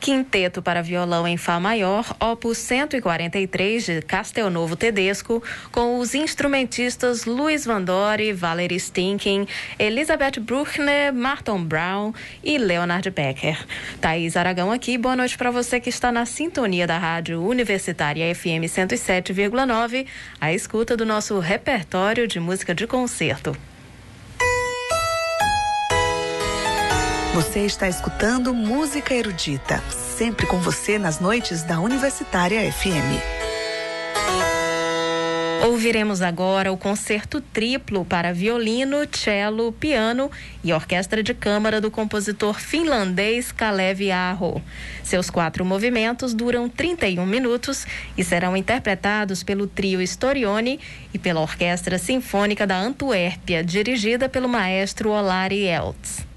Quinteto para violão em Fá maior, opus 143 de Castelnuovo Tedesco, com os instrumentistas Luiz Vandori, Valerie Stinkin, Elizabeth Bruckner, Martin Brown e Leonard Becker. Thaís Aragão aqui, boa noite para você que está na sintonia da Rádio Universitária FM 107,9, a escuta do nosso repertório de música de concerto. Você está escutando Música Erudita, sempre com você nas noites da Universitária FM. Ouviremos agora o concerto triplo para violino, cello, piano e orquestra de câmara do compositor finlandês Kalevi Aho. Seus 4 movimentos duram 31 minutos e serão interpretados pelo trio Storione e pela Orquestra Sinfônica da Antuérpia, dirigida pelo maestro Olari Eltz.